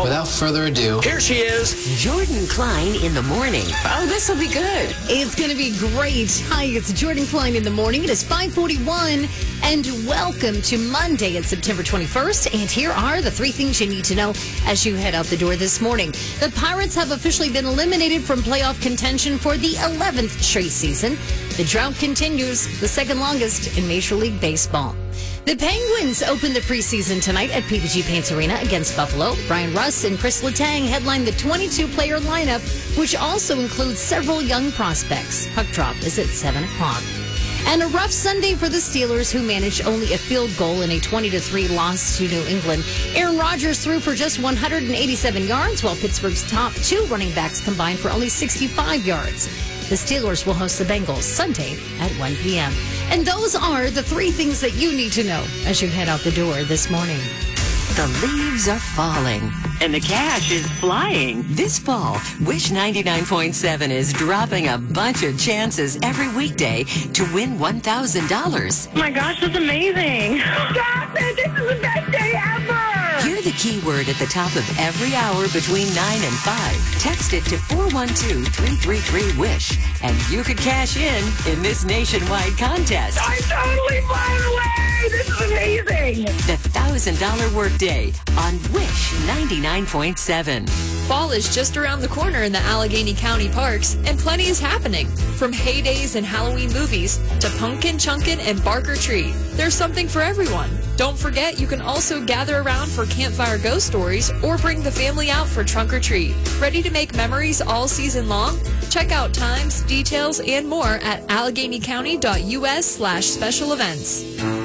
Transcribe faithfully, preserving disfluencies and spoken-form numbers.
without further ado, here she is, Jordan Klein in the morning. Oh, this will be good. It's going to be great. Hi, it's Jordan Klein in the morning. It is five forty-one, and welcome to Monday. It's September twenty-first, and here are the three things you need to know as you head out the door this morning. The Pirates have officially been eliminated from playoff contention for the eleventh straight season. The drought continues, the second longest in Major League Baseball. The Penguins open the preseason tonight at P P G Paints Arena against Buffalo. Brian Russ and Chris Letang headline the twenty-two player lineup, which also includes several young prospects. Puck drop is at seven o'clock. And a rough Sunday for the Steelers, who managed only a field goal in a twenty to three loss to New England. Aaron Rodgers threw for just one hundred eighty-seven yards, while Pittsburgh's top two running backs combined for only sixty-five yards. The Steelers will host the Bengals Sunday at one p.m. And those are the three things that you need to know as you head out the door this morning. The leaves are falling, and the cash is flying. This fall, Wish ninety-nine point seven is dropping a bunch of chances every weekday to win one thousand dollars. Oh my gosh, that's amazing. Stop it! This is the best day ever! Hear the keyword at the top of every hour between nine and five. Text it to four one two, three three three, WISH, and you could cash in in this nationwide contest. I'm totally blown away! This is amazing! The one thousand dollars workday on Wish ninety-nine point seven. Fall is just around the corner in the Allegheny County parks, and plenty is happening. From heydays and Halloween movies to pumpkin chunkin' and bark or treat, there's something for everyone. Don't forget, you can also gather around for campfire ghost stories or bring the family out for trunk or treat. Ready to make memories all season long? Check out times, details, and more at alleghenycounty.us slash special events.